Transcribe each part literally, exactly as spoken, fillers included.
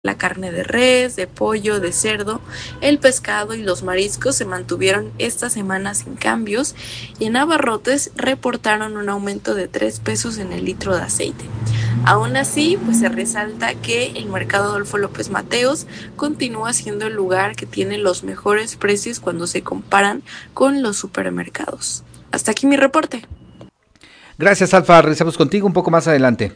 La carne de res, de pollo, de cerdo, el pescado y los mariscos se mantuvieron esta semana sin cambios y en abarrotes reportaron un aumento de tres pesos en el litro de aceite. Aún así, pues se resalta que el mercado Adolfo López Mateos continúa siendo el lugar que tiene los mejores precios cuando se comparan con los supermercados. Hasta aquí mi reporte. Gracias, Alfa. Regresamos contigo un poco más adelante.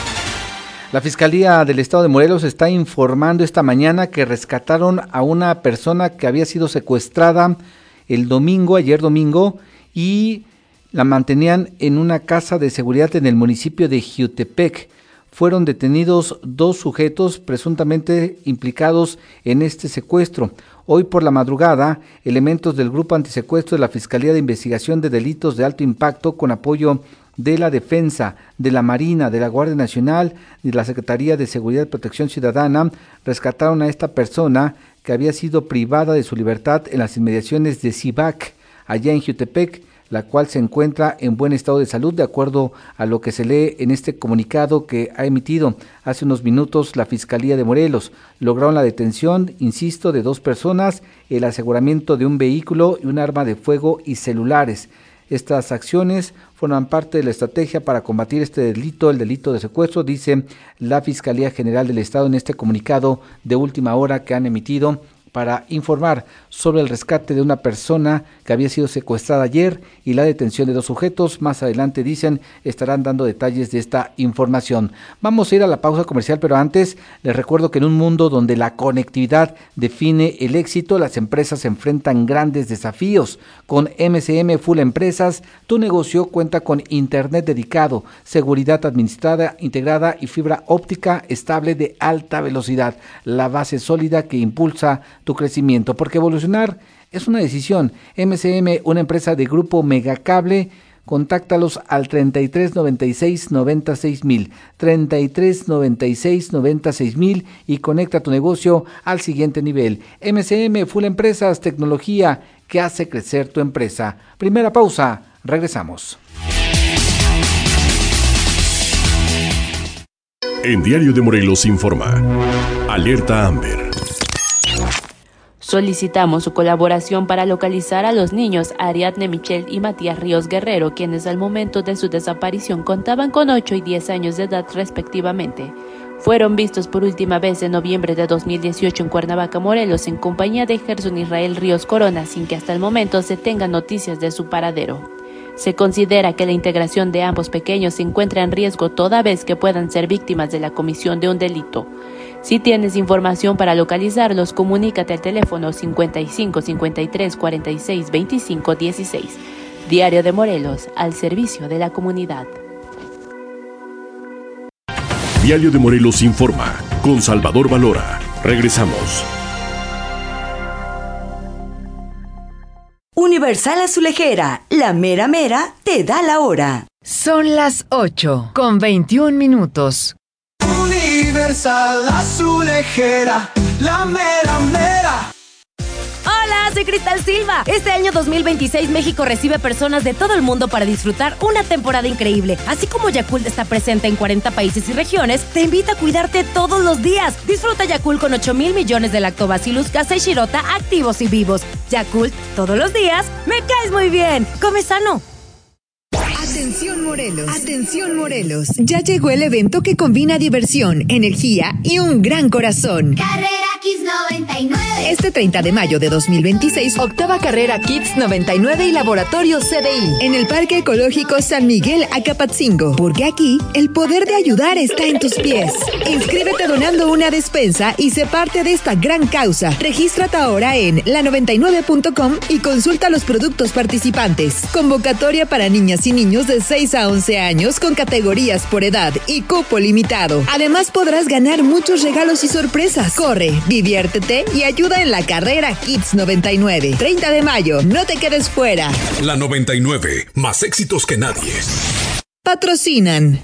La Fiscalía del Estado de Morelos está informando esta mañana que rescataron a una persona que había sido secuestrada el domingo, ayer domingo, y la mantenían en una casa de seguridad en el municipio de Jiutepec. Fueron detenidos dos sujetos presuntamente implicados en este secuestro. Hoy por la madrugada, elementos del Grupo Antisecuestro de la Fiscalía de Investigación de Delitos de Alto Impacto, con apoyo de la Defensa, de la Marina, de la Guardia Nacional y de la Secretaría de Seguridad y Protección Ciudadana, rescataron a esta persona que había sido privada de su libertad en las inmediaciones de Cibac, allá en Jiutepec, la cual se encuentra en buen estado de salud, de acuerdo a lo que se lee en este comunicado que ha emitido hace unos minutos la Fiscalía de Morelos. Lograron la detención, insisto, de dos personas, el aseguramiento de un vehículo y un arma de fuego y celulares. Estas acciones forman parte de la estrategia para combatir este delito, el delito de secuestro, dice la Fiscalía General del Estado en este comunicado de última hora que han emitido para informar sobre el rescate de una persona que había sido secuestrada ayer y la detención de dos sujetos. Más adelante, dicen, estarán dando detalles de esta información. Vamos a ir a la pausa comercial, pero antes les recuerdo que en un mundo donde la conectividad define el éxito, las empresas se enfrentan grandes desafíos. Con M S M Full Empresas, tu negocio cuenta con internet dedicado, seguridad administrada, integrada y fibra óptica estable de alta velocidad, la base sólida que impulsa tu crecimiento, porque evolucionar es una decisión. M S M, una empresa de Grupo Megacable, contáctalos al treinta y tres noventa y seis noventa y seis mil, treinta y tres noventa y seis noventa y seis mil y conecta tu negocio al siguiente nivel. M S M Full Empresas, tecnología que hace crecer tu empresa. Primera pausa, regresamos. En Diario de Morelos informa. Alerta Amber. Solicitamos su colaboración para localizar a los niños Ariadne Michelle y Matías Ríos Guerrero, quienes al momento de su desaparición contaban con ocho y diez años de edad respectivamente. Fueron vistos por última vez en noviembre de dos mil dieciocho en Cuernavaca, Morelos, en compañía de Gerson Israel Ríos Corona, sin que hasta el momento se tengan noticias de su paradero. Se considera que la integración de ambos pequeños se encuentra en riesgo toda vez que puedan ser víctimas de la comisión de un delito. Si tienes información para localizarlos, comunícate al teléfono cincuenta y cinco, cincuenta y tres, cuarenta y seis, veinticinco, dieciséis. Diario de Morelos, al servicio de la comunidad. Diario de Morelos informa, con Salvador Valora. Regresamos. Universal Azulejera, la mera mera te da la hora. Son las ocho con veintiún minutos. Universal Azulejera, la mera mera. Hola, soy Cristal Silva. Este año dos mil veintiséis México recibe personas de todo el mundo para disfrutar una temporada increíble. Así como Yakult está presente en cuarenta países y regiones, te invita a cuidarte todos los días. Disfruta Yakult con ocho mil millones de lactobacillus casei shirota activos y vivos. Yakult, todos los días, me caes muy bien. Come sano. Atención Morelos, atención Morelos. Ya llegó el evento que combina diversión, energía y un gran corazón. Carrera Kids noventa y nueve. Este treinta de mayo de dos mil veintiséis, octava carrera Kids noventa y nueve y Laboratorio C D I en el Parque Ecológico San Miguel Acapatzingo, porque aquí el poder de ayudar está en tus pies. Inscríbete donando una despensa y sé parte de esta gran causa. Regístrate ahora en la noventa y nueve punto com y consulta los productos participantes. Convocatoria para niñas y niños de seis a once años con categorías por edad y cupo limitado. Además podrás ganar muchos regalos y sorpresas. Corre, diviértete y ayuda en la carrera Kids noventa y nueve. treinta de mayo, no te quedes fuera. La noventa y nueve, más éxitos que nadie. Patrocinan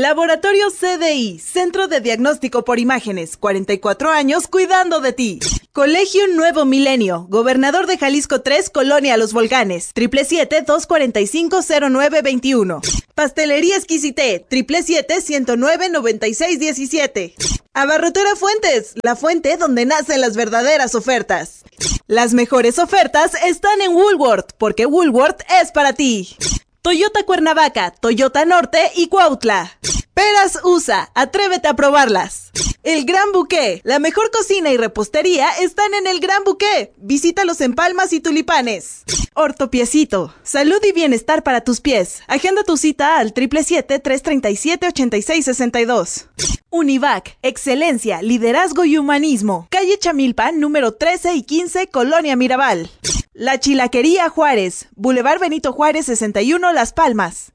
Laboratorio C D I, Centro de Diagnóstico por Imágenes, cuarenta y cuatro años cuidando de ti. Colegio Nuevo Milenio, Gobernador de Jalisco tres, Colonia Los Volcanes, siete siete siete, dos cuatro cinco, cero nueve dos uno. Pastelería Exquisité, siete siete siete, uno cero nueve, nueve seis uno siete. Abarrotera Fuentes, la fuente donde nacen las verdaderas ofertas. Las mejores ofertas están en Woolworth, porque Woolworth es para ti. Toyota Cuernavaca, Toyota Norte y Cuautla. Peras U S A, atrévete a probarlas. El Gran Buqué, la mejor cocina y repostería están en el Gran Buqué. Visítalos en Palmas y Tulipanes. Ortopiecito, salud y bienestar para tus pies. Agenda tu cita al siete siete siete, tres tres siete, ocho seis seis dos. Univac, excelencia, liderazgo y humanismo. Calle Chamilpan, número trece y quince, Colonia Mirabal. La Chilaquería Juárez, Boulevard Benito Juárez sesenta y uno, Las Palmas.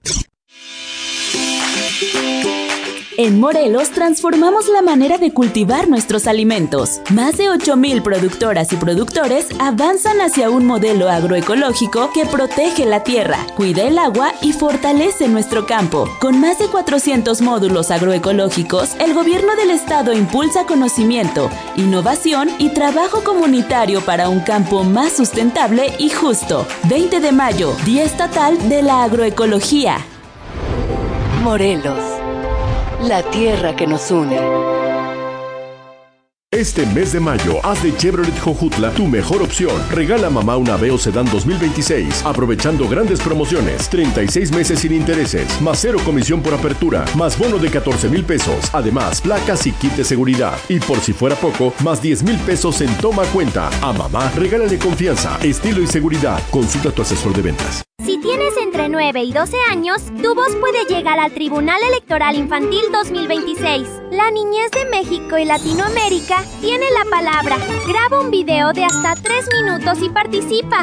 En Morelos transformamos la manera de cultivar nuestros alimentos. Más de ocho mil productoras y productores avanzan hacia un modelo agroecológico que protege la tierra, cuida el agua y fortalece nuestro campo. Con más de cuatrocientos módulos agroecológicos, el gobierno del estado impulsa conocimiento, innovación y trabajo comunitario para un campo más sustentable y justo. veinte de mayo, Día Estatal de la Agroecología. Morelos, la tierra que nos une. Este mes de mayo, haz de Chevrolet Jojutla tu mejor opción. Regala a mamá un Aveo Sedán dos mil veintiséis, aprovechando grandes promociones. treinta y seis meses sin intereses, más cero comisión por apertura, más bono de catorce mil pesos. Además, placas y kit de seguridad. Y por si fuera poco, más diez mil pesos en toma cuenta. A mamá, regálale confianza, estilo y seguridad. Consulta a tu asesor de ventas. Si tienes entre nueve y doce años, tu voz puede llegar al Tribunal Electoral Infantil dos mil veintiséis. La niñez de México y Latinoamérica tiene la palabra. Graba un video de hasta tres minutos y participa.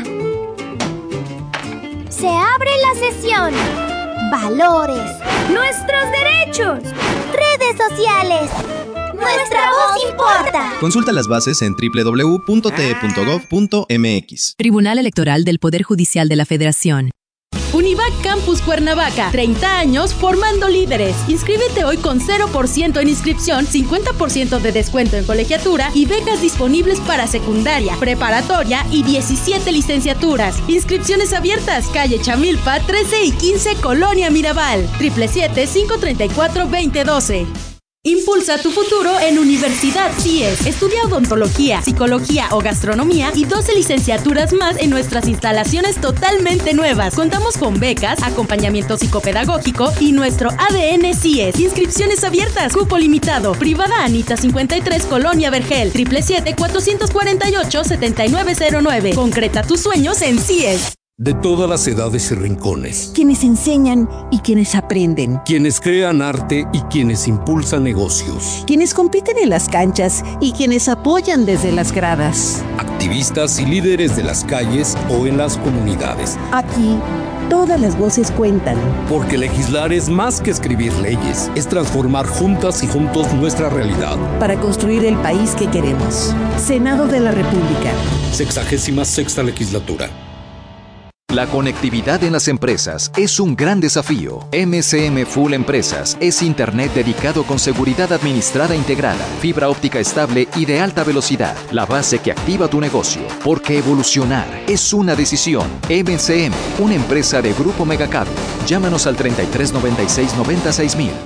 Se abre la sesión. Valores. Nuestros derechos. Redes sociales. Nuestra voz importa. Consulta las bases en doble u doble u doble u punto t e punto gov punto m x. Tribunal Electoral del Poder Judicial de la Federación. Univac Campus Cuernavaca, treinta años formando líderes. Inscríbete hoy con cero por ciento en inscripción, cincuenta por ciento de descuento en colegiatura y becas disponibles para secundaria, preparatoria y diecisiete licenciaturas. Inscripciones abiertas, calle Chamilpa, trece y quince, Colonia Mirabal. siete siete siete, cinco tres cuatro, dos cero uno dos. Impulsa tu futuro en Universidad C I E S. Estudia odontología, psicología o gastronomía y doce licenciaturas más en nuestras instalaciones totalmente nuevas. Contamos con becas, acompañamiento psicopedagógico y nuestro A D N C I E S. Inscripciones abiertas, cupo limitado. Privada Anita cincuenta y tres, Colonia Vergel. siete siete siete, cuatro cuatro ocho, siete nueve cero nueve. Concreta tus sueños en C I E S. De todas las edades y rincones. Quienes enseñan y quienes aprenden. Quienes crean arte y quienes impulsan negocios. Quienes compiten en las canchas y quienes apoyan desde las gradas. Activistas y líderes de las calles o en las comunidades. Aquí, todas las voces cuentan. Porque legislar es más que escribir leyes. Es transformar juntas y juntos nuestra realidad. Para construir el país que queremos. Senado de la República. Sexagésima sexta legislatura. La conectividad en las empresas es un gran desafío. M C M Full Empresas es internet dedicado con seguridad administrada integrada, fibra óptica estable y de alta velocidad, la base que activa tu negocio. Porque evolucionar es una decisión. M C M, una empresa de Grupo Megacable. Llámanos al treinta y tres noventa y seis noventa y seis mil.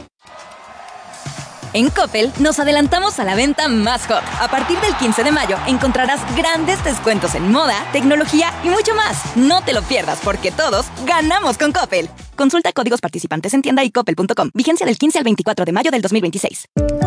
En Coppel nos adelantamos a la venta más hot. A partir del quince de mayo encontrarás grandes descuentos en moda, tecnología y mucho más. No te lo pierdas porque todos ganamos con Coppel. Consulta códigos participantes en tienda y coppel punto com. Vigencia del quince al veinticuatro de mayo del dos mil veintiséis.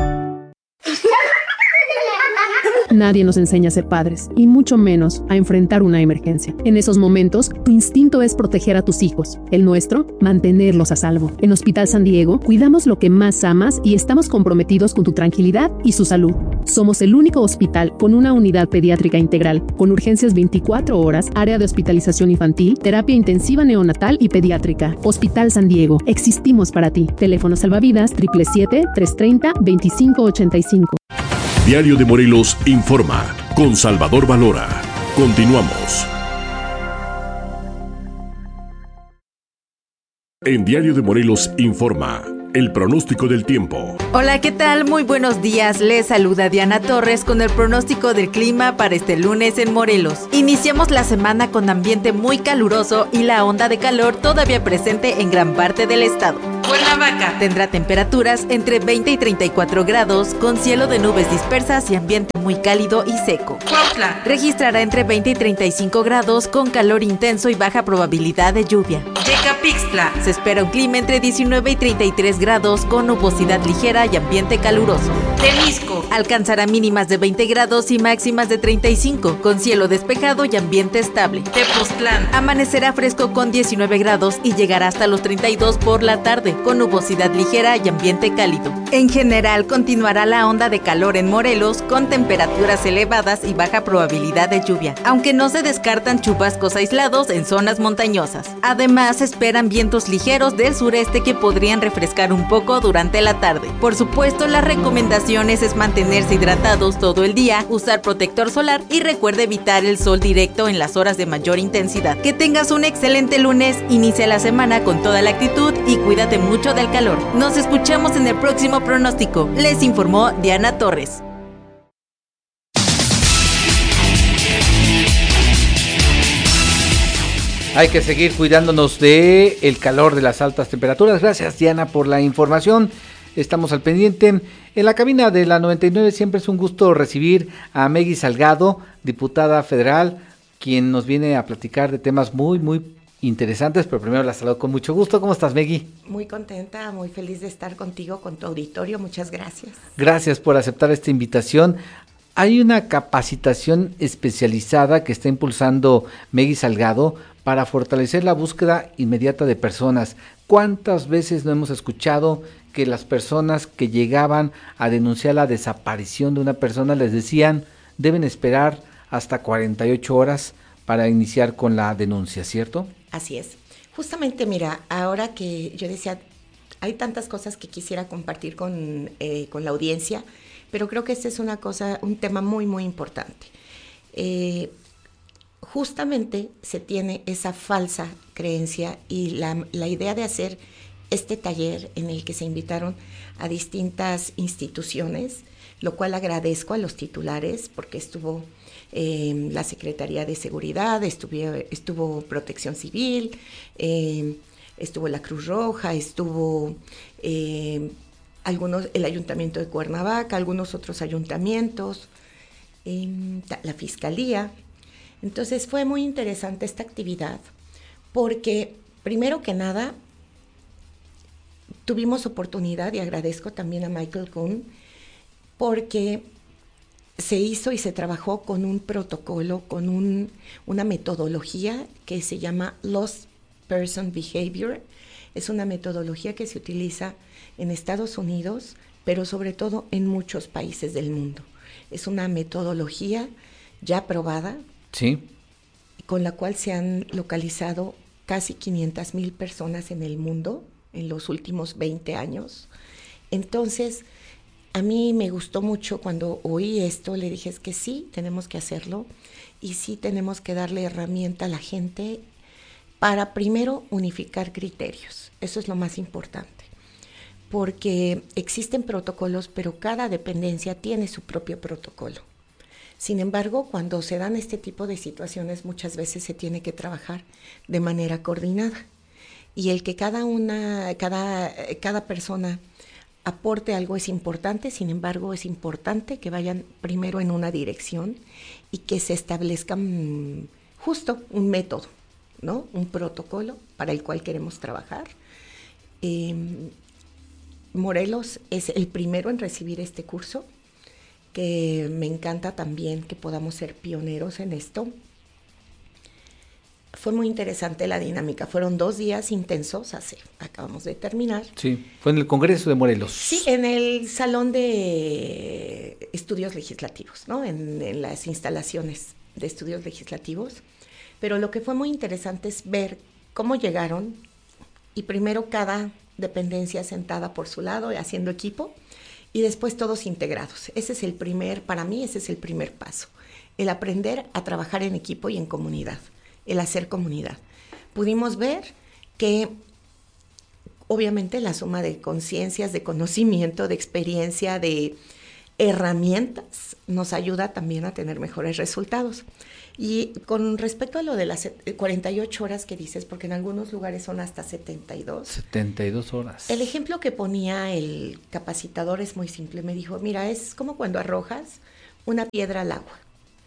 Nadie nos enseña a ser padres, y mucho menos a enfrentar una emergencia. En esos momentos, tu instinto es proteger a tus hijos. El nuestro, mantenerlos a salvo. En Hospital San Diego, cuidamos lo que más amas y estamos comprometidos con tu tranquilidad y su salud. Somos el único hospital con una unidad pediátrica integral, con urgencias veinticuatro horas, área de hospitalización infantil, terapia intensiva neonatal y pediátrica. Hospital San Diego, existimos para ti. Teléfono salvavidas siete siete siete, tres tres cero, dos cinco ocho cinco. Diario de Morelos informa con Salvador Valora. Continuamos. En Diario de Morelos informa. el pronóstico del tiempo. Hola, ¿qué tal? Muy buenos días. Les saluda Diana Torres con el pronóstico del clima para este lunes en Morelos. Iniciamos la semana con ambiente muy caluroso y la onda de calor todavía presente en gran parte del estado. Cuernavaca tendrá temperaturas entre veinte y treinta y cuatro grados, con cielo de nubes dispersas y ambiente muy cálido y seco. Cuautla registrará entre veinte y treinta y cinco grados, con calor intenso y baja probabilidad de lluvia. Yecapixtla se espera un clima entre diecinueve y treinta y tres grados, con nubosidad ligera y ambiente caluroso. Temisco alcanzará mínimas de veinte grados y máximas de treinta y cinco, con cielo despejado y ambiente estable. Tepoztlán amanecerá fresco con diecinueve grados y llegará hasta los treinta y dos por la tarde, con nubosidad ligera y ambiente cálido. En general, continuará la onda de calor en Morelos, con temperaturas elevadas y baja probabilidad de lluvia, aunque no se descartan chubascos aislados en zonas montañosas. Además, se esperan vientos ligeros del sureste que podrían refrescar un poco durante la tarde. Por supuesto, las recomendaciones es mantenerse hidratados todo el día, usar protector solar y recuerde evitar el sol directo en las horas de mayor intensidad. Que tengas un excelente lunes, inicia la semana con toda la actitud y cuídate mucho del calor. Nos escuchamos en el próximo pronóstico. Les informó Diana Torres. Hay que seguir cuidándonos de el calor, de las altas temperaturas. Gracias, Diana, por la información. Estamos al pendiente. En la cabina de la noventa y nueve siempre es un gusto recibir a Meggy Salgado, diputada federal, quien nos viene a platicar de temas muy, muy interesantes, pero primero la saludo con mucho gusto. ¿Cómo estás, Meggy? Muy contenta, muy feliz de estar contigo, con tu auditorio. Muchas gracias. Gracias por aceptar esta invitación. Hay una capacitación especializada que está impulsando Meggy Salgado para fortalecer la búsqueda inmediata de personas. ¿Cuántas veces no hemos escuchado que las personas que llegaban a denunciar la desaparición de una persona les decían deben esperar hasta cuarenta y ocho horas para iniciar con la denuncia, ¿cierto? Así es. Justamente, mira, ahora que yo decía, hay tantas cosas que quisiera compartir con, eh, con la audiencia, pero creo que este es una cosa, un tema muy, muy importante. Eh, justamente se tiene esa falsa creencia y la, la idea de hacer este taller en el que se invitaron a distintas instituciones, lo cual agradezco a los titulares porque estuvo eh, la Secretaría de Seguridad, estuvo, estuvo Protección Civil, eh, estuvo la Cruz Roja, estuvo eh, algunos, el Ayuntamiento de Cuernavaca, algunos otros ayuntamientos, eh, la Fiscalía. Entonces fue muy interesante esta actividad porque, primero que nada, tuvimos oportunidad, y agradezco también a Michael Kuhn, porque se hizo y se trabajó con un protocolo, con un, una metodología que se llama Lost Person Behavior. Es una metodología que se utiliza en Estados Unidos, pero sobre todo en muchos países del mundo. Es una metodología ya probada, sí, con la cual se han localizado casi quinientas mil personas en el mundo en los últimos veinte años. Entonces, a mí me gustó mucho cuando oí esto, le dije, es que sí, tenemos que hacerlo y sí tenemos que darle herramienta a la gente para primero unificar criterios. Eso es lo más importante, porque existen protocolos, pero cada dependencia tiene su propio protocolo. Sin embargo, cuando se dan este tipo de situaciones, muchas veces se tiene que trabajar de manera coordinada. Y el que cada una, cada, cada persona aporte algo es importante, sin embargo, es importante que vayan primero en una dirección y que se establezca um, justo un método, ¿no? Un protocolo para el cual queremos trabajar. Eh, Morelos es el primero en recibir este curso, que me encanta también que podamos ser pioneros en esto. Fue muy interesante la dinámica, fueron dos días intensos, hace, acabamos de terminar. Sí, fue en el Congreso de Morelos. Sí, en el Salón de Estudios Legislativos, ¿no? En, en las instalaciones de estudios legislativos. Pero lo que fue muy interesante es ver cómo llegaron y primero cada dependencia sentada por su lado, haciendo equipo, y después todos integrados. Ese es el primer, para mí ese es el primer paso, el aprender a trabajar en equipo y en comunidad, el hacer comunidad. Pudimos ver que obviamente la suma de conciencias, de conocimiento, de experiencia, de herramientas, nos ayuda también a tener mejores resultados. Y con respecto a lo de las cuarenta y ocho horas que dices, porque en algunos lugares son hasta setenta y dos. setenta y dos horas. El ejemplo que ponía el capacitador es muy simple. Me dijo, mira, es como cuando arrojas una piedra al agua.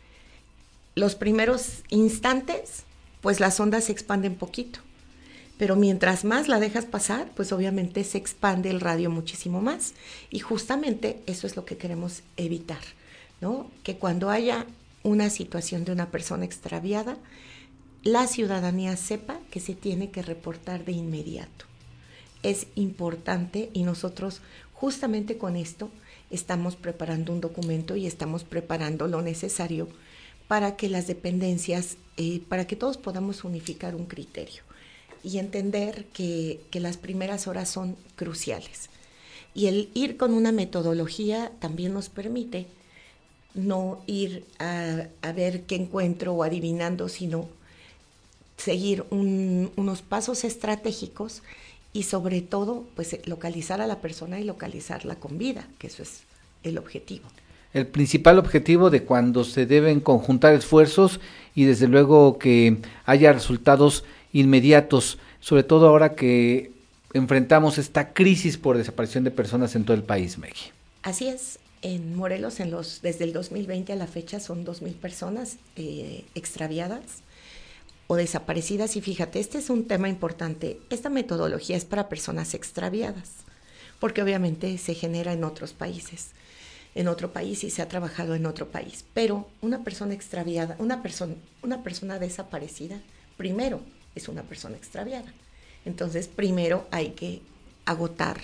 Los primeros instantes, pues las ondas se expanden poquito. Pero mientras más la dejas pasar, pues obviamente se expande el radio muchísimo más. Y justamente eso es lo que queremos evitar, ¿no? Que cuando haya una situación de una persona extraviada, la ciudadanía sepa que se tiene que reportar de inmediato. Es importante y nosotros justamente con esto estamos preparando un documento y estamos preparando lo necesario para que las dependencias, eh, para que todos podamos unificar un criterio y entender que, que las primeras horas son cruciales. Y el ir con una metodología también nos permite no ir a, a ver qué encuentro o adivinando, sino seguir un, unos pasos estratégicos y sobre todo, pues localizar a la persona y localizarla con vida, que eso es el objetivo. El principal objetivo de cuando se deben conjuntar esfuerzos y desde luego que haya resultados inmediatos, sobre todo ahora que enfrentamos esta crisis por desaparición de personas en todo el país, Meggy. Así es. En Morelos, en los, desde el dos mil veinte a la fecha, son dos mil personas eh, extraviadas o desaparecidas. Y fíjate, este es un tema importante. Esta metodología es para personas extraviadas, porque obviamente se genera en otros países, en otro país y se ha trabajado en otro país. Pero una persona extraviada, una, persona, una persona desaparecida, primero es una persona extraviada. Entonces, primero hay que agotar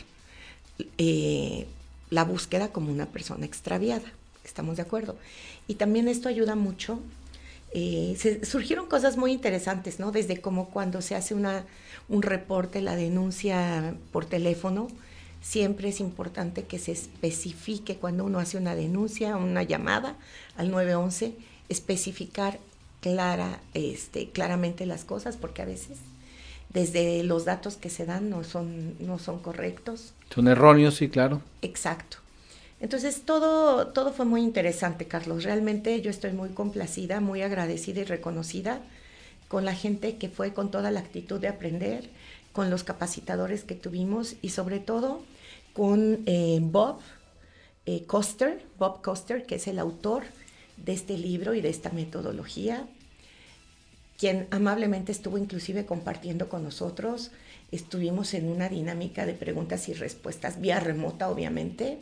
eh, la búsqueda como una persona extraviada. ¿Estamos de acuerdo? Y también esto ayuda mucho. Eh, se, surgieron cosas muy interesantes, ¿no? Desde como cuando se hace una, un reporte, la denuncia por teléfono, siempre es importante que se especifique cuando uno hace una denuncia, una llamada al nueve once, especificar clara, este, claramente las cosas, porque a veces desde los datos que se dan no son, no son correctos. Son erróneos, sí, claro. Exacto. Entonces todo, todo fue muy interesante, Carlos. Realmente yo estoy muy complacida, muy agradecida y reconocida con la gente que fue con toda la actitud de aprender, con los capacitadores que tuvimos y sobre todo con eh, Bob eh, Coster, Bob Coster, que es el autor de este libro y de esta metodología, quien amablemente estuvo inclusive compartiendo con nosotros. Estuvimos en una dinámica de preguntas y respuestas, vía remota obviamente,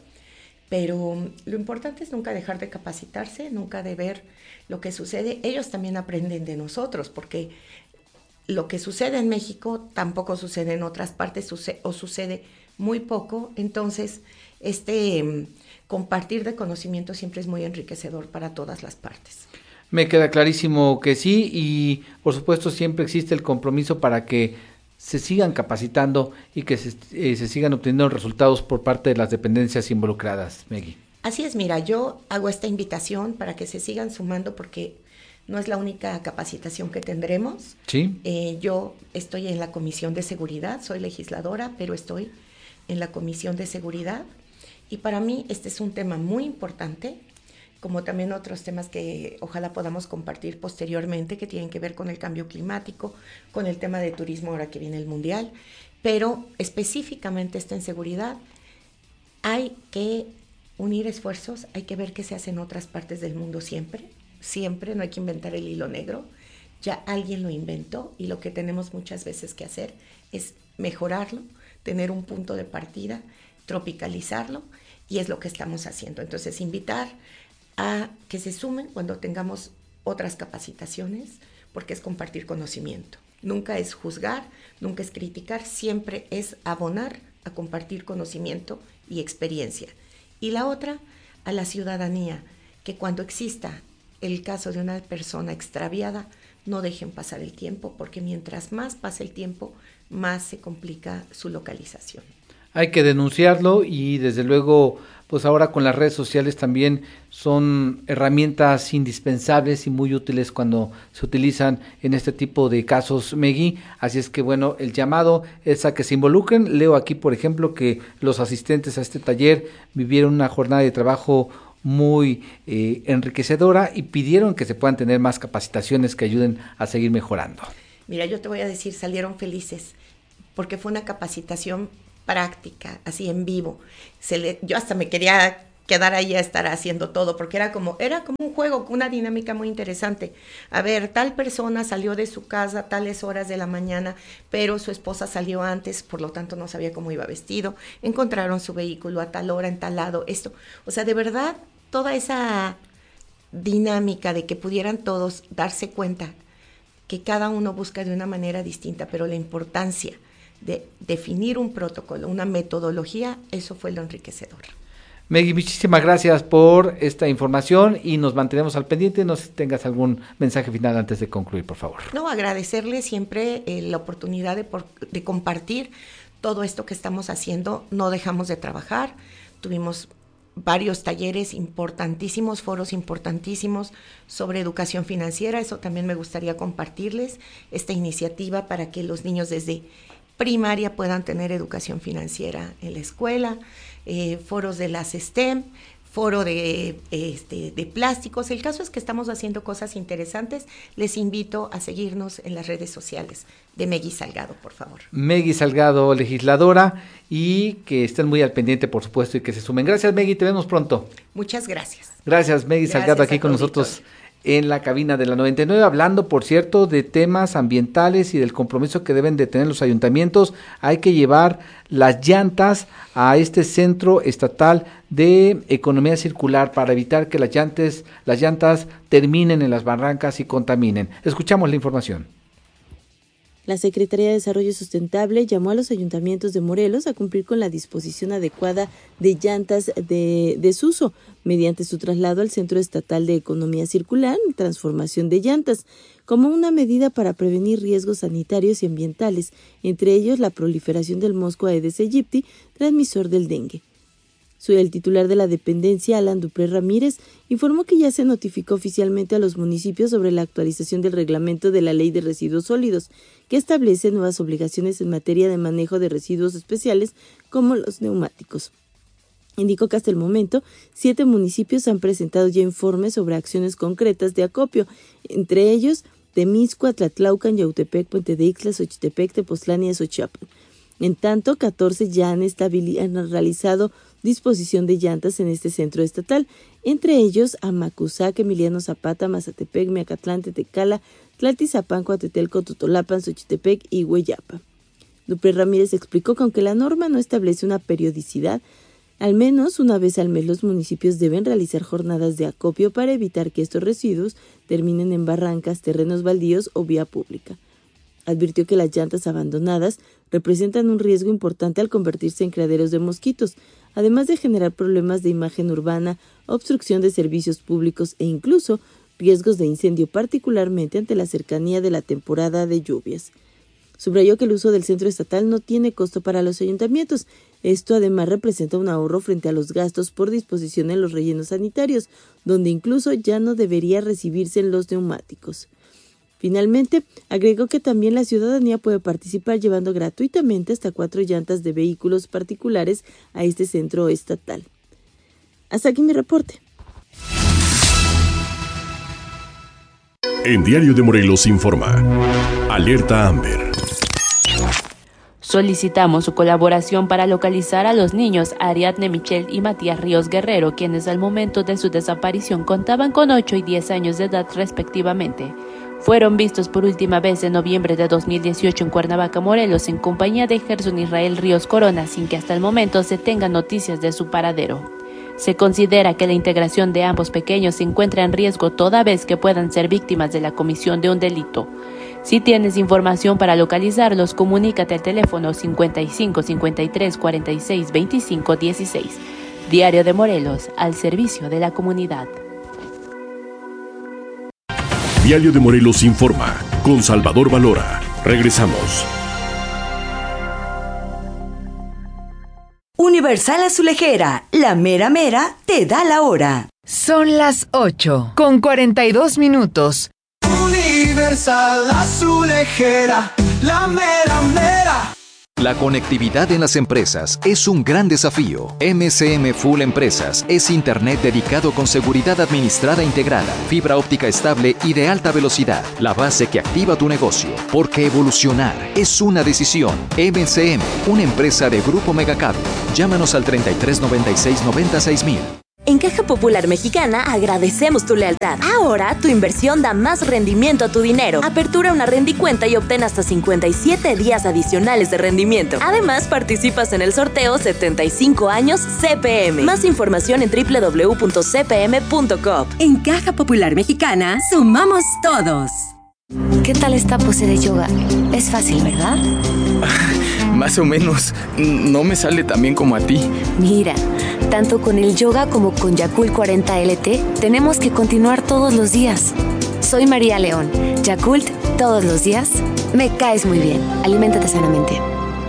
pero lo importante es nunca dejar de capacitarse, nunca de ver lo que sucede. Ellos también aprenden de nosotros, porque lo que sucede en México tampoco sucede en otras partes suce- o sucede muy poco. Entonces, este um, compartir de conocimiento siempre es muy enriquecedor para todas las partes. Me queda clarísimo que sí y por supuesto siempre existe el compromiso para que se sigan capacitando y que se, eh, se sigan obteniendo resultados por parte de las dependencias involucradas, Meggy. Así es, mira, yo hago esta invitación para que se sigan sumando porque no es la única capacitación que tendremos. Sí. Eh, yo estoy en la Comisión de Seguridad, soy legisladora, pero estoy en la Comisión de Seguridad y para mí este es un tema muy importante, como también otros temas que ojalá podamos compartir posteriormente, que tienen que ver con el cambio climático, con el tema de turismo ahora que viene el Mundial, pero específicamente está en seguridad. Hay que unir esfuerzos, hay que ver qué se hace en otras partes del mundo siempre, siempre, no hay que inventar el hilo negro, ya alguien lo inventó y lo que tenemos muchas veces que hacer es mejorarlo, tener un punto de partida, tropicalizarlo y es lo que estamos haciendo. Entonces, invitar a que se sumen cuando tengamos otras capacitaciones, porque es compartir conocimiento. Nunca es juzgar, nunca es criticar, siempre es abonar a compartir conocimiento y experiencia. Y la otra, a la ciudadanía, que cuando exista el caso de una persona extraviada, no dejen pasar el tiempo, porque mientras más pase el tiempo, más se complica su localización. Hay que denunciarlo y desde luego pues ahora con las redes sociales también son herramientas indispensables y muy útiles cuando se utilizan en este tipo de casos, Megui. Así es que bueno, el llamado es a que se involucren. Leo aquí, por ejemplo, que los asistentes a este taller vivieron una jornada de trabajo muy eh, enriquecedora y pidieron que se puedan tener más capacitaciones que ayuden a seguir mejorando. Mira, yo te voy a decir, salieron felices porque fue una capacitación práctica, así en vivo. Se le, yo hasta me quería quedar ahí a estar haciendo todo, porque era como, era como un juego, una dinámica muy interesante. A ver, tal persona salió de su casa a tales horas de la mañana, pero su esposa salió antes, por lo tanto no sabía cómo iba vestido, encontraron su vehículo a tal hora, en tal lado, esto. O sea, de verdad, toda esa dinámica de que pudieran todos darse cuenta que cada uno busca de una manera distinta, pero la importancia de definir un protocolo, una metodología, eso fue lo enriquecedor. Megui, muchísimas gracias por esta información y nos mantenemos al pendiente. No sé si tengas algún mensaje final antes de concluir, por favor. No, agradecerle siempre eh, la oportunidad de, por, de compartir todo esto que estamos haciendo. No dejamos de trabajar, tuvimos varios talleres importantísimos, foros importantísimos sobre educación financiera. Eso también me gustaría compartirles, esta iniciativa para que los niños desde primaria puedan tener educación financiera en la escuela, eh, foros de las STEM, foro de, este, de plásticos. El caso es que estamos haciendo cosas interesantes. Les invito a seguirnos en las redes sociales de Megui Salgado, por favor. Megui Salgado, legisladora, y que estén muy al pendiente, por supuesto, y que se sumen. Gracias, Megui, te vemos pronto. Muchas gracias. Gracias, Megui Salgado, aquí con nosotros en la cabina de la noventa y nueve, hablando, por cierto, de temas ambientales y del compromiso que deben de tener los ayuntamientos. Hay que llevar las llantas a este centro estatal de economía circular para evitar que las llantas, las llantas terminen en las barrancas y contaminen. Escuchamos la información. La Secretaría de Desarrollo Sustentable llamó a los ayuntamientos de Morelos a cumplir con la disposición adecuada de llantas de desuso mediante su traslado al Centro Estatal de Economía Circular y Transformación de Llantas, como una medida para prevenir riesgos sanitarios y ambientales, entre ellos la proliferación del mosco Aedes aegypti, transmisor del dengue. El titular de la dependencia, Alan Dupré Ramírez, informó que ya se notificó oficialmente a los municipios sobre la actualización del reglamento de la Ley de Residuos Sólidos, que establece nuevas obligaciones en materia de manejo de residuos especiales como los neumáticos. Indicó que hasta el momento, siete municipios han presentado ya informes sobre acciones concretas de acopio, entre ellos Temisco, Tlatlaucan, Yautepec, Puente de Ixtla, Xochitepec, Tepoztlán y Xochiapan. En tanto, catorce ya han, han realizado disposición de llantas en este centro estatal, entre ellos Amacuzac, Emiliano Zapata, Mazatepec, Miacatlán, Tetecala, Tlaltizapan, Coatetelco, Totolapan, Xochitepec y Hueyapa. Dupré Ramírez explicó que aunque la norma no establece una periodicidad, al menos una vez al mes los municipios deben realizar jornadas de acopio para evitar que estos residuos terminen en barrancas, terrenos baldíos o vía pública. Advirtió que las llantas abandonadas representan un riesgo importante al convertirse en criaderos de mosquitos, además de generar problemas de imagen urbana, obstrucción de servicios públicos e incluso riesgos de incendio, particularmente ante la cercanía de la temporada de lluvias. Subrayó que el uso del centro estatal no tiene costo para los ayuntamientos. Esto además representa un ahorro frente a los gastos por disposición en los rellenos sanitarios, donde incluso ya no debería recibirse en los neumáticos. Finalmente, agregó que también la ciudadanía puede participar llevando gratuitamente hasta cuatro llantas de vehículos particulares a este centro estatal. Hasta aquí mi reporte. En Diario de Morelos informa. Alerta Amber. Solicitamos su colaboración para localizar a los niños Ariadne Michelle y Matías Ríos Guerrero, quienes al momento de su desaparición contaban con ocho y diez años de edad respectivamente. Fueron vistos por última vez en noviembre de dos mil dieciocho en Cuernavaca, Morelos, en compañía de Gerson Israel Ríos Corona, sin que hasta el momento se tengan noticias de su paradero. Se considera que la integración de ambos pequeños se encuentra en riesgo toda vez que puedan ser víctimas de la comisión de un delito. Si tienes información para localizarlos, comunícate al teléfono cincuenta y cinco, cincuenta y tres, cuarenta y seis, veinticinco, dieciséis. Diario de Morelos, al servicio de la comunidad. Diario de Morelos informa, con Salvador Valora. Regresamos. Universal Azulejera, la mera mera te da la hora. Son las ocho con cuarenta y dos minutos. Universal Azulejera, la mera mera. La conectividad en las empresas es un gran desafío. M C M Full Empresas es Internet dedicado con seguridad administrada integrada, fibra óptica estable y de alta velocidad. La base que activa tu negocio. Porque evolucionar es una decisión. M C M, una empresa de Grupo Megacable. Llámanos al treinta y tres noventa y seis noventa y seis mil. En Caja Popular Mexicana agradecemos tu lealtad. Ahora tu inversión da más rendimiento a tu dinero. Apertura una rendicuenta y obtén hasta cincuenta y siete días adicionales de rendimiento. Además, participas en el sorteo setenta y cinco años C P M. Más información en doble u doble u doble u punto c p m punto com. En Caja Popular Mexicana, sumamos todos. ¿Qué tal esta pose de yoga? Es fácil, ¿verdad? Más o menos. No me sale tan bien como a ti. Mira, tanto con el yoga como con Yakult cuarenta L T, tenemos que continuar todos los días. Soy María León. Yakult, todos los días. Me caes muy bien. Aliméntate sanamente.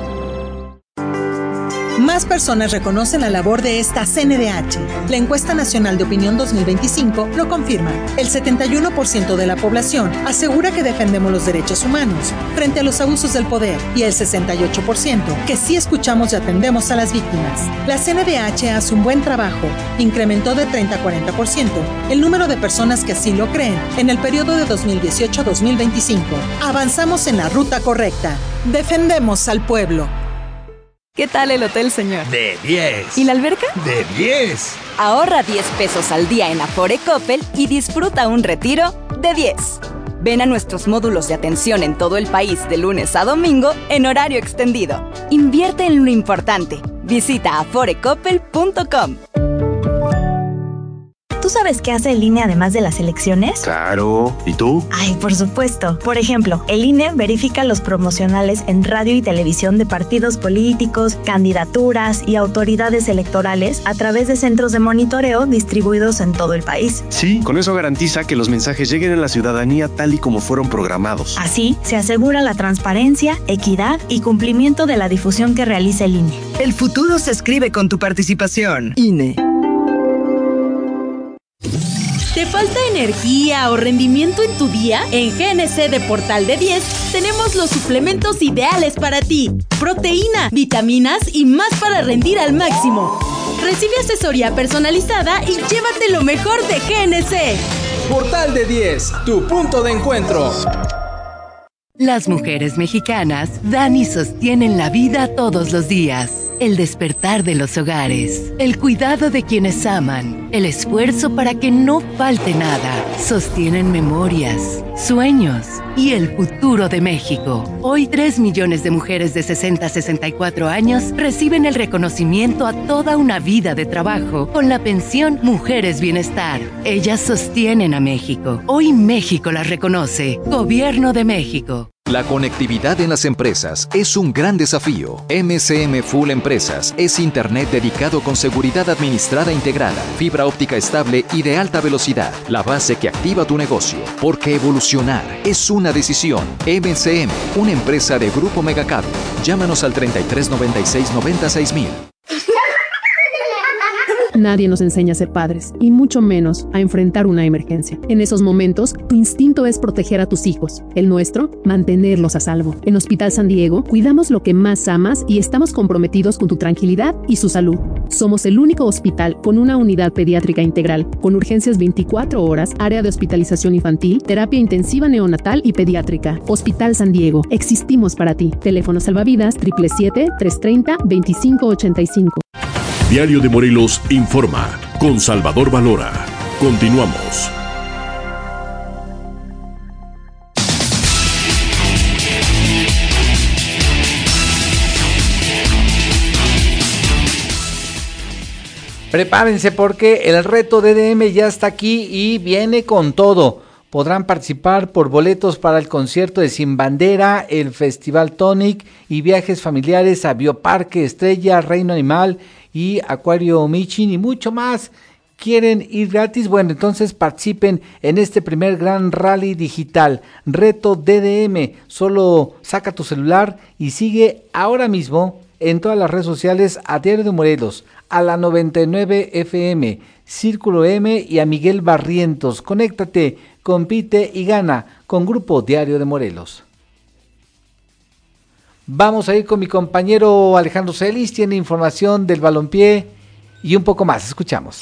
Más personas reconocen la labor de esta C N D H. La encuesta nacional de opinión dos mil veinticinco lo confirma. El setenta y uno por ciento de la población asegura que defendemos los derechos humanos frente a los abusos del poder y el sesenta y ocho por ciento que sí escuchamos y atendemos a las víctimas. La C N D H hace un buen trabajo. Incrementó de treinta a cuarenta por ciento el número de personas que así lo creen en el periodo de dos mil dieciocho a dos mil veinticinco. Avanzamos en la ruta correcta. Defendemos al pueblo. ¿Qué tal el hotel, señor? De diez. ¿Y la alberca? De diez. Ahorra diez pesos al día en Afore Coppel y disfruta un retiro de diez. Ven a nuestros módulos de atención en todo el país de lunes a domingo en horario extendido. Invierte en lo importante. Visita afore coppel punto com. ¿Tú sabes qué hace el I N E además de las elecciones? Claro. ¿Y tú? Ay, por supuesto. Por ejemplo, el I N E verifica los promocionales en radio y televisión de partidos políticos, candidaturas y autoridades electorales a través de centros de monitoreo distribuidos en todo el país. Sí, con eso garantiza que los mensajes lleguen a la ciudadanía tal y como fueron programados. Así, se asegura la transparencia, equidad y cumplimiento de la difusión que realiza el I N E. El futuro se escribe con tu participación. I N E. ¿Te falta energía o rendimiento en tu día? En G N C de Portal de diez tenemos los suplementos ideales para ti. Proteína, vitaminas y más para rendir al máximo. Recibe asesoría personalizada y llévate lo mejor de G N C. Portal de diez, tu punto de encuentro. Las mujeres mexicanas dan y sostienen la vida todos los días. El despertar de los hogares, el cuidado de quienes aman, el esfuerzo para que no falte nada. Sostienen memorias, sueños y el futuro de México. Hoy tres millones de mujeres de sesenta a sesenta y cuatro años reciben el reconocimiento a toda una vida de trabajo con la pensión Mujeres Bienestar. Ellas sostienen a México. Hoy México las reconoce. Gobierno de México. La conectividad en las empresas es un gran desafío. M C M Full Empresas es Internet dedicado con seguridad administrada integrada, fibra óptica estable y de alta velocidad. La base que activa tu negocio. Porque evolucionar es una decisión. M C M, una empresa de Grupo Megacable. Llámanos al treinta y tres noventa y seis noventa y seis mil. Nadie nos enseña a ser padres, y mucho menos a enfrentar una emergencia. En esos momentos, tu instinto es proteger a tus hijos. El nuestro, mantenerlos a salvo. En Hospital San Diego, cuidamos lo que más amas y estamos comprometidos con tu tranquilidad y su salud. Somos el único hospital con una unidad pediátrica integral, con urgencias veinticuatro horas, área de hospitalización infantil, terapia intensiva neonatal y pediátrica. Hospital San Diego, existimos para ti. Teléfono salvavidas siete siete siete, tres tres cero, dos cinco ocho cinco. Diario de Morelos informa con Salvador Valora. Continuamos. Prepárense porque el reto D D M ya está aquí y viene con todo. Podrán participar por boletos para el concierto de Sin Bandera, el Festival Tonic y viajes familiares a Bioparque Estrella, Reino Animal y Acuario Michin y mucho más. ¿Quieren ir gratis? Bueno, entonces participen en este primer gran rally digital, Reto D D M. Solo saca tu celular y sigue ahora mismo en todas las redes sociales a Diario de Morelos, a la noventa y nueve F M, Círculo M y a Miguel Barrientos. Conéctate, compite y gana con Grupo Diario de Morelos. Vamos a ir con mi compañero Alejandro Celis, tiene información del balompié y un poco más. Escuchamos.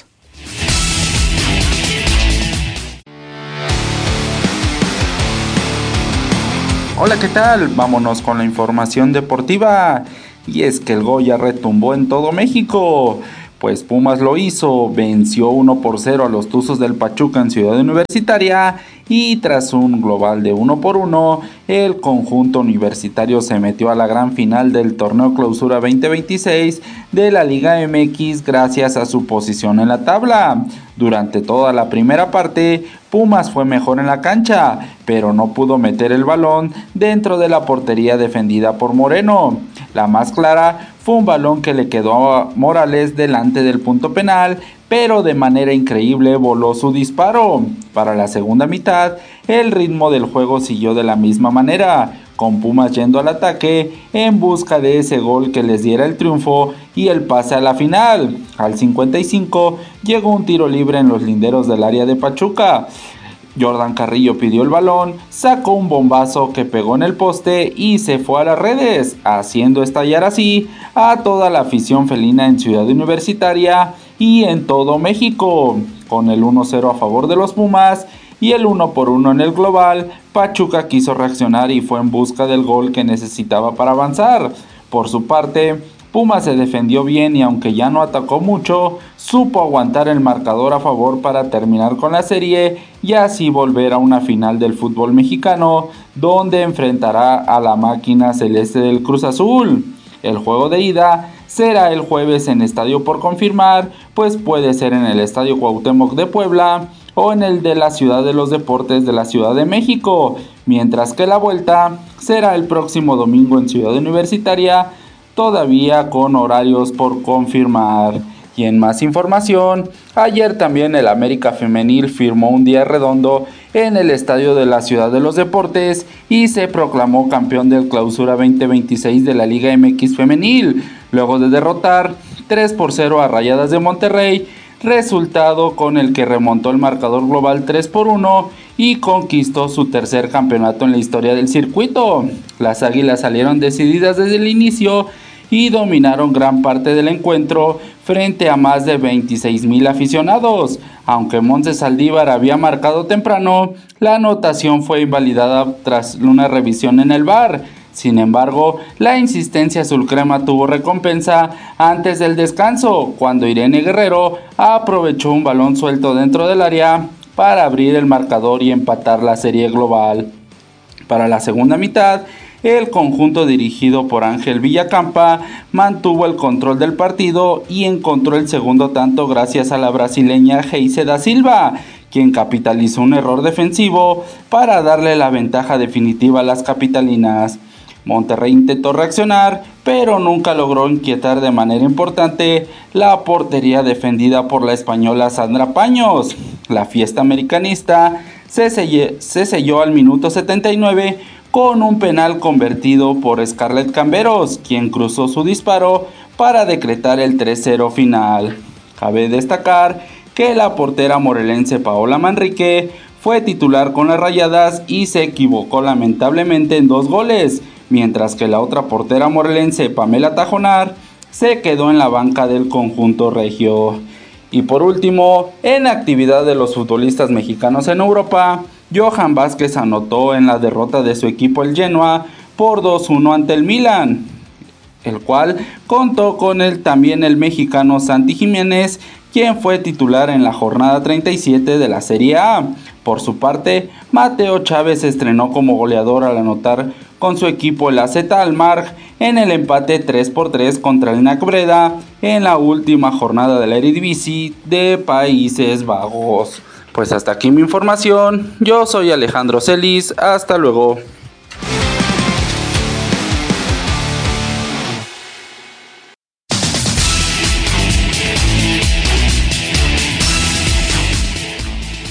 Hola, ¿qué tal? Vámonos con la información deportiva. Y es que el Goya retumbó en todo México. Pues Pumas lo hizo, venció uno por cero a los Tuzos del Pachuca en Ciudad Universitaria y tras un global de uno por uno, el conjunto universitario se metió a la gran final del torneo Clausura veinte veintiséis de la Liga M X gracias a su posición en la tabla. Durante toda la primera parte, Pumas fue mejor en la cancha, pero no pudo meter el balón dentro de la portería defendida por Moreno. La más clara fue un balón que le quedó a Morales delante del punto penal, pero de manera increíble voló su disparo. Para la segunda mitad, el ritmo del juego siguió de la misma manera, con Pumas yendo al ataque en busca de ese gol que les diera el triunfo y el pase a la final. Al cincuenta y cinco llegó un tiro libre en los linderos del área de Pachuca. Jordan Carrillo pidió el balón, sacó un bombazo que pegó en el poste y se fue a las redes, haciendo estallar así a toda la afición felina en Ciudad Universitaria y en todo México. Con el uno cero a favor de los Pumas y el uno por uno en el global, Pachuca quiso reaccionar y fue en busca del gol que necesitaba para avanzar. Por su parte, Pumas se defendió bien y aunque ya no atacó mucho, supo aguantar el marcador a favor para terminar con la serie y así volver a una final del fútbol mexicano, donde enfrentará a la máquina celeste del Cruz Azul. El juego de ida será el jueves en estadio por confirmar, pues puede ser en el Estadio Cuauhtémoc de Puebla o en el de la Ciudad de los Deportes de la Ciudad de México, mientras que la vuelta será el próximo domingo en Ciudad Universitaria, todavía con horarios por confirmar. Y en más información, ayer también el América Femenil firmó un día redondo en el estadio de la Ciudad de los Deportes y se proclamó campeón del Clausura veinte veintiséis de la Liga M X Femenil, luego de derrotar tres por cero a Rayadas de Monterrey, resultado con el que remontó el marcador global tres por uno y conquistó su tercer campeonato en la historia del circuito. Las Águilas salieron decididas desde el inicio y dominaron gran parte del encuentro frente a más de veintiséis mil aficionados. Aunque Montse Saldívar había marcado temprano, la anotación fue invalidada tras una revisión en el V A R. Sin embargo, la insistencia azulcrema tuvo recompensa antes del descanso, cuando Irene Guerrero aprovechó un balón suelto dentro del área para abrir el marcador y empatar la serie global. Para la segunda mitad, el conjunto dirigido por Ángel Villacampa mantuvo el control del partido y encontró el segundo tanto gracias a la brasileña Geise da Silva, quien capitalizó un error defensivo para darle la ventaja definitiva a las capitalinas. Monterrey intentó reaccionar, pero nunca logró inquietar de manera importante la portería defendida por la española Sandra Paños. La fiesta americanista se, selle, se selló al minuto setenta y nueve con un penal convertido por Scarlett Camberos, quien cruzó su disparo para decretar el tres cero final. Cabe destacar que la portera morelense Paola Manrique fue titular con las Rayadas y se equivocó lamentablemente en dos goles, mientras que la otra portera morelense Pamela Tajonar se quedó en la banca del conjunto regio. Y por último, en actividad de los futbolistas mexicanos en Europa, Johan Vázquez anotó en la derrota de su equipo el Genoa por dos uno ante el Milan, el cual contó con el, también el mexicano Santi Jiménez, quien fue titular en la jornada treinta y siete de la Serie A. Por su parte, Mateo Chávez se estrenó como goleador al anotar con su equipo el A Z Alkmaar en el empate tres por tres contra el N A C Breda en la última jornada de la Eredivisie de Países Bajos. Pues hasta aquí mi información, yo soy Alejandro Celis, hasta luego.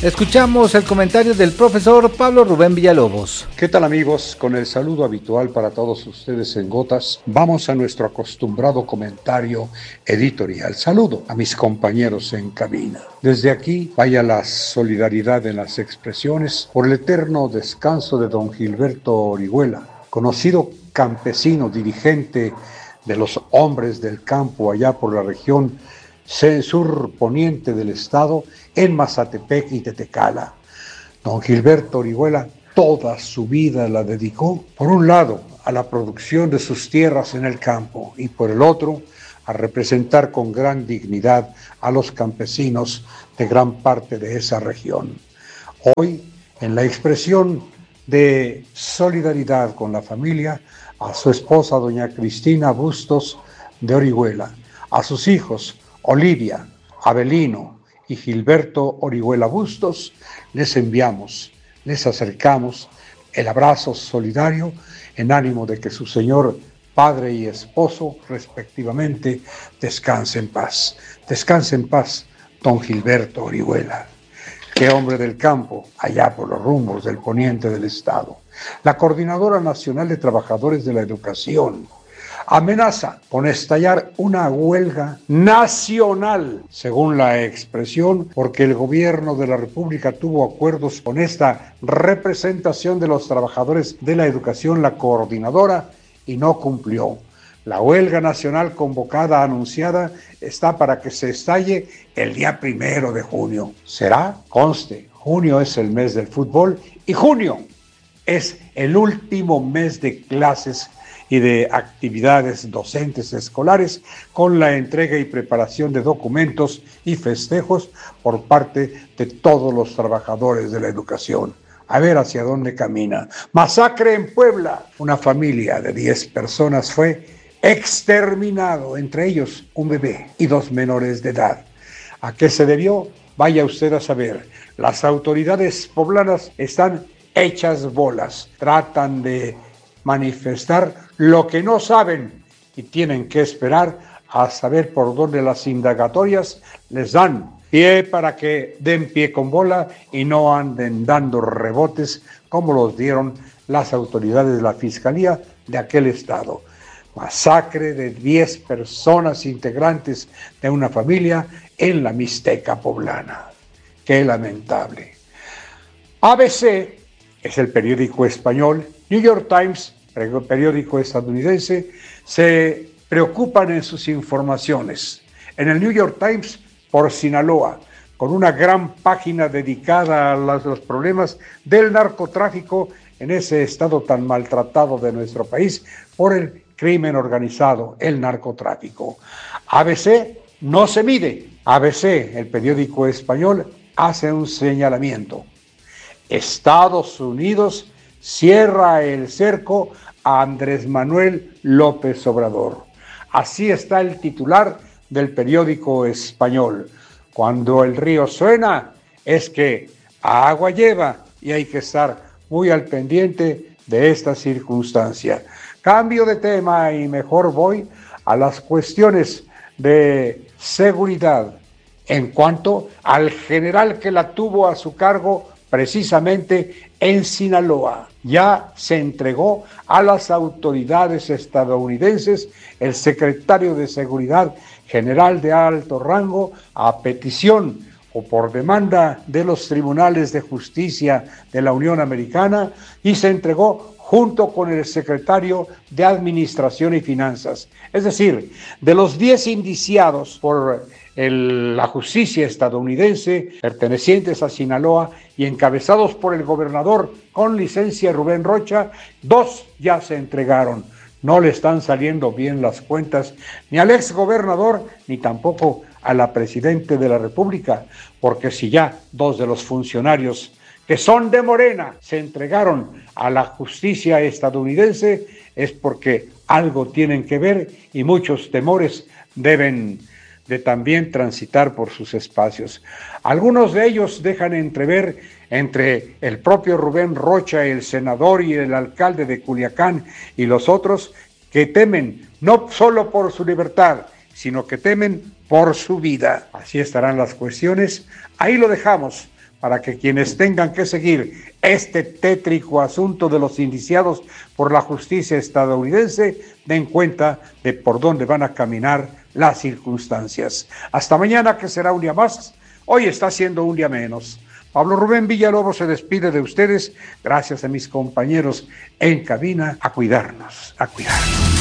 Escuchamos el comentario del profesor Pablo Rubén Villalobos. ¿Qué tal, amigos? Con el saludo habitual para todos ustedes en Gotas, vamos a nuestro acostumbrado comentario editorial. Saludo a mis compañeros en cabina. Desde aquí vaya la solidaridad en las expresiones por el eterno descanso de don Gilberto Orihuela, conocido campesino, dirigente de los hombres del campo allá por la región sur poniente del estado, en Mazatepec y Tetecala. Don Gilberto Orihuela toda su vida la dedicó, por un lado, a la producción de sus tierras en el campo y por el otro, a representar con gran dignidad a los campesinos de gran parte de esa región. Hoy, en la expresión de solidaridad con la familia, a su esposa doña Cristina Bustos de Orihuela, a sus hijos Olivia, Abelino y Gilberto Orihuela Bustos, les enviamos, les acercamos el abrazo solidario en ánimo de que su señor padre y esposo, respectivamente, descanse en paz. Descanse en paz, don Gilberto Orihuela. Qué hombre del campo, allá por los rumbos del poniente del estado. La Coordinadora Nacional de Trabajadores de la Educación amenaza con estallar una huelga nacional, según la expresión, porque el gobierno de la República tuvo acuerdos con esta representación de los trabajadores de la educación, la coordinadora, y no cumplió. La huelga nacional convocada, anunciada, está para que se estalle el día primero de junio. ¿Será? Conste, junio es el mes del fútbol y junio es el último mes de clases y de actividades docentes escolares, con la entrega y preparación de documentos y festejos por parte de todos los trabajadores de la educación. A ver hacia dónde camina. Masacre en Puebla. Una familia de diez personas fue exterminado, entre ellos un bebé y dos menores de edad. ¿A qué se debió? Vaya usted a saber. Las autoridades poblanas están hechas bolas. Tratan de manifestar lo que no saben y tienen que esperar a saber por dónde las indagatorias les dan pie para que den pie con bola y no anden dando rebotes como los dieron las autoridades de la Fiscalía de aquel estado. Masacre de diez personas integrantes de una familia en la Mixteca poblana. Qué lamentable. A B C es el periódico español, New York Times, periódico estadounidense, se preocupan en sus informaciones. En el New York Times, por Sinaloa, con una gran página dedicada a los, los problemas del narcotráfico en ese estado tan maltratado de nuestro país por el crimen organizado, el narcotráfico. A B C no se mide. A B C, el periódico español, hace un señalamiento. Estados Unidos cierra el cerco a Andrés Manuel López Obrador. Así está el titular del periódico español. Cuando el río suena, es que agua lleva y hay que estar muy al pendiente de esta circunstancia. Cambio de tema y mejor voy a las cuestiones de seguridad en cuanto al general que la tuvo a su cargo precisamente en Sinaloa. Ya se entregó a las autoridades estadounidenses el secretario de Seguridad General de alto rango a petición o por demanda de los tribunales de justicia de la Unión Americana y se entregó junto con el secretario de Administración y Finanzas. Es decir, de los diez indiciados por el, la justicia estadounidense pertenecientes a Sinaloa y encabezados por el gobernador con licencia Rubén Rocha, dos ya se entregaron. No le están saliendo bien las cuentas ni al exgobernador ni tampoco a la presidenta de la República, porque si ya dos de los funcionarios que son de Morena se entregaron a la justicia estadounidense, es porque algo tienen que ver y muchos temores deben de también transitar por sus espacios. Algunos de ellos dejan entrever entre el propio Rubén Rocha, el senador y el alcalde de Culiacán y los otros que temen no solo por su libertad, sino que temen por su vida. Así estarán las cuestiones. Ahí lo dejamos para que quienes tengan que seguir este tétrico asunto de los indiciados por la justicia estadounidense den cuenta de por dónde van a caminar las circunstancias. Hasta mañana, que será un día más. Hoy está siendo un día menos. Pablo Rubén Villalobos se despide de ustedes. Gracias a mis compañeros en cabina. A cuidarnos, a cuidarnos.